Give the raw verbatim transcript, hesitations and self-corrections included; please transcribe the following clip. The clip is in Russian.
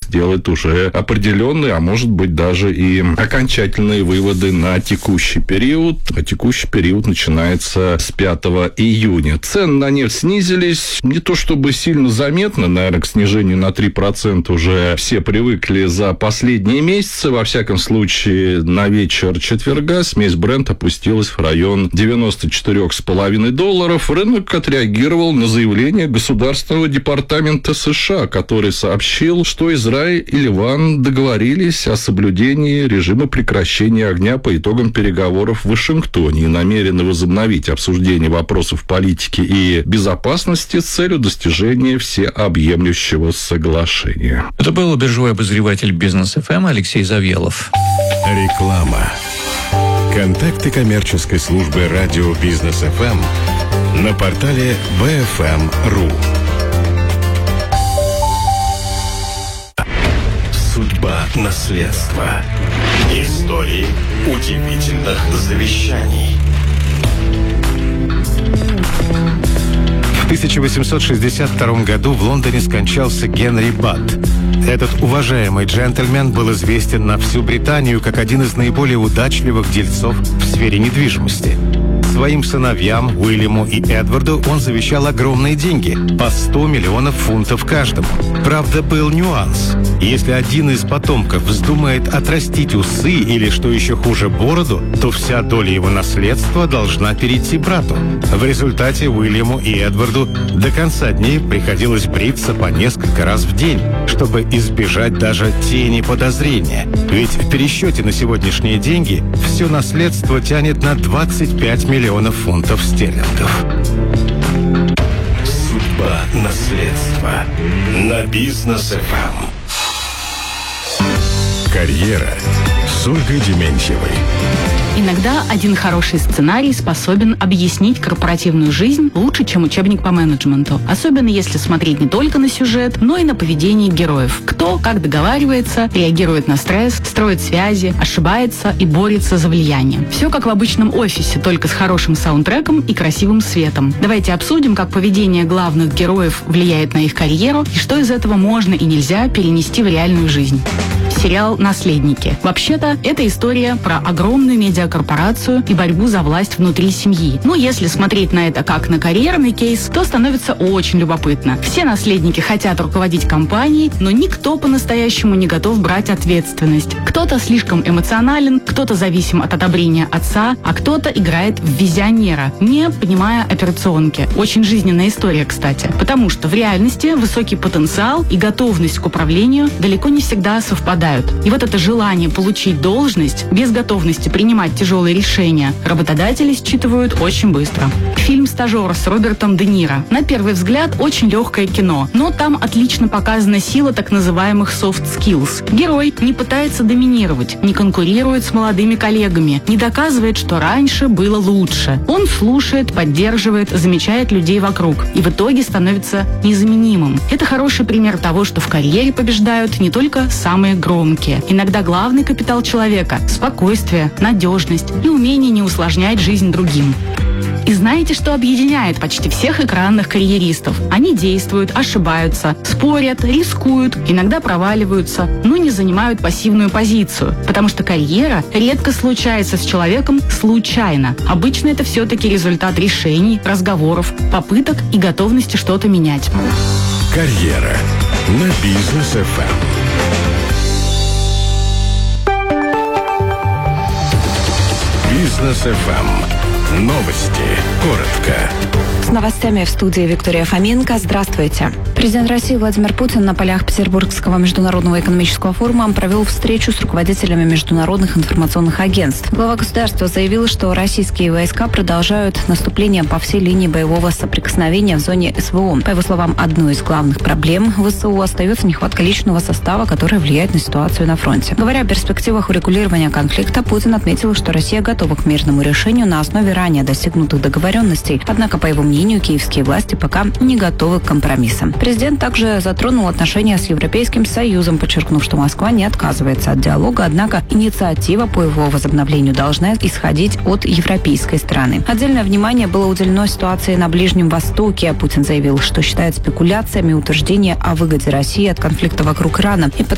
сделать уже определенные, а может быть даже и окончательные выводы на текущий период. А текущий период начинается с пятого июня. Цены на нефть снизились. Не то чтобы сильно заметно, наверное, к снижению на три процента уже все привыкли за последние месяцы. Во всяком случае, на вечер четверга смесь Brent опустилась в район девяносто четыре с половиной долларов. Рынок отреагировал на заявление Государственного департамента США, который сообщил, что Израиль и Ливан договорились о соблюдении режима прекращения огня по итогам переговоров в Вашингтоне и намерены возобновить обсуждение вопросов политики и безопасности с целью достижения всеобъемлющего соглашения. Это был биржевой обозреватель Бизнес эф эм Алексей Завьялов. Реклама. Контакты коммерческой службы радио Бизнес эф эм на портале би эф эм точка ру. Судьба наследства. Истории удивительных завещаний. В тысяча восемьсот шестьдесят втором году в Лондоне скончался Генри Батт. Этот уважаемый джентльмен был известен на всю Британию как один из наиболее удачливых дельцов в сфере недвижимости. Своим сыновьям, Уильяму и Эдварду, он завещал огромные деньги – по сто миллионов фунтов каждому. Правда, был нюанс. Если один из потомков вздумает отрастить усы или, что еще хуже, бороду, то вся доля его наследства должна перейти брату. В результате Уильяму и Эдварду до конца дней приходилось бриться по несколько раз в день, чтобы избежать даже тени подозрения. Ведь в пересчете на сегодняшние деньги все наследство тянет на двадцать пять миллионов фунтов стерлингов. Судьба наследства на Бизнес эф эм. Карьера с Ольгой Дементьевой. Иногда один хороший сценарий способен объяснить корпоративную жизнь лучше, чем учебник по менеджменту. Особенно если смотреть не только на сюжет, но и на поведение героев. Кто как договаривается, реагирует на стресс, строит связи, ошибается и борется за влияние. Все как в обычном офисе, только с хорошим саундтреком и красивым светом. Давайте обсудим, как поведение главных героев влияет на их карьеру и что из этого можно и нельзя перенести в реальную жизнь. Сериал «Наследники». Вообще-то, это история про огромную медиакорпорацию и борьбу за власть внутри семьи. Но если смотреть на это как на карьерный кейс, то становится очень любопытно. Все наследники хотят руководить компанией, но никто по-настоящему не готов брать ответственность. Кто-то слишком эмоционален, кто-то зависим от одобрения отца, а кто-то играет в визионера, не понимая операционки. Очень жизненная история, кстати. Потому что в реальности высокий потенциал и готовность к управлению далеко не всегда совпадают. И вот это желание получить должность без готовности принимать тяжелые решения работодатели считывают очень быстро. Фильм «Стажер» с Робертом Де Ниро. На первый взгляд очень легкое кино, но там отлично показана сила так называемых soft skills. Герой не пытается доминировать, не конкурирует с молодыми коллегами, не доказывает, что раньше было лучше. Он слушает, поддерживает, замечает людей вокруг и в итоге становится незаменимым. Это хороший пример того, что в карьере побеждают не только самые громкие. Иногда главный капитал человека – спокойствие, надежность и умение не усложнять жизнь другим. И знаете, что объединяет почти всех экранных карьеристов? Они действуют, ошибаются, спорят, рискуют, иногда проваливаются, но не занимают пассивную позицию. Потому что карьера редко случается с человеком случайно. Обычно это все-таки результат решений, разговоров, попыток и готовности что-то менять. Карьера на Бизнес эф эм. Бизнес эф эм. Новости. Коротко. С новостями в студии Виктория Фоменко. Здравствуйте. Президент России Владимир Путин на полях Петербургского международного экономического форума провел встречу с руководителями международных информационных агентств. Глава государства заявил, что российские войска продолжают наступление по всей линии боевого соприкосновения в зоне эс вэ о. По его словам, одной из главных проблем вэ эс у остается нехватка личного состава, которая влияет на ситуацию на фронте. Говоря о перспективах урегулирования конфликта, Путин отметил, что Россия готова к мирному решению на основе ранее достигнутых договоренностей. Однако, по его мнению, киевские власти пока не готовы к компромиссам. Президент также затронул отношения с Европейским Союзом, подчеркнув, что Москва не отказывается от диалога, однако инициатива по его возобновлению должна исходить от европейской стороны. Отдельное внимание было уделено ситуации на Ближнем Востоке. Путин заявил, что считает спекуляциями утверждение о выгоде России от конфликта вокруг Ирана и